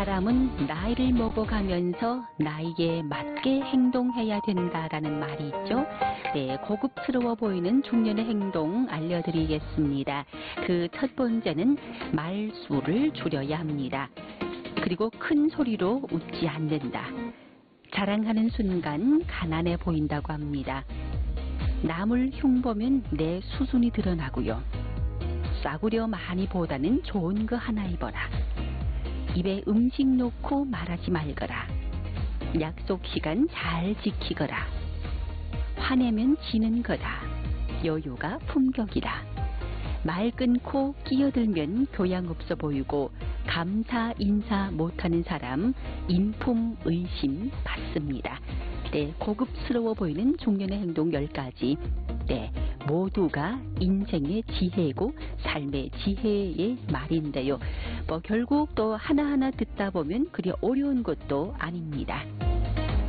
사람은 나이를 먹어가면서 나이에 맞게 행동해야 된다라는 말이 있죠. 네, 고급스러워 보이는 중년의 행동 알려드리겠습니다. 그 첫 번째는 말수를 줄여야 합니다. 그리고 큰 소리로 웃지 않는다. 자랑하는 순간 가난해 보인다고 합니다. 남을 흉보면 내 수순이 드러나고요. 싸구려 많이 보다는 좋은 거 하나 입어라. 입에 음식 놓고 말하지 말거라. 약속 시간 잘 지키거라. 화내면 지는 거다. 여유가 품격이다. 말 끊고 끼어들면 교양 없어 보이고 감사 인사 못하는 사람 인품 의심 받습니다. 네, 고급스러워 보이는 중년의 행동 10가지. 네, 모두가 인생의 지혜고 삶의 지혜의 말인데요. 결국 또 하나하나 듣다 보면 그리 어려운 것도 아닙니다.